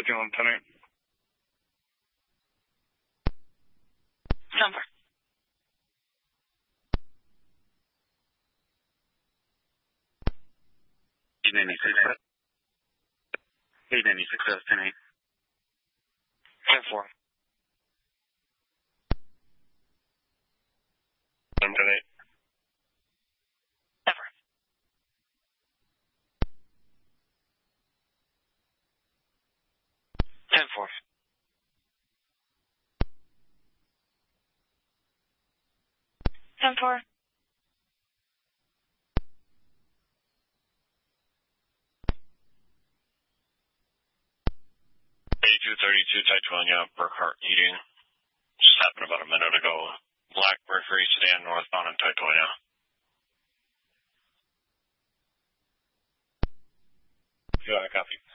Dylan, 10-8. 10-4. Success, 10-8. 10-4. 10-8. 10-4. 10-4. 8232 Titonia, Burkhart eating. Just happened about a minute ago. Blackbird Free Sedan northbound in Titonia. Yeah, I copy.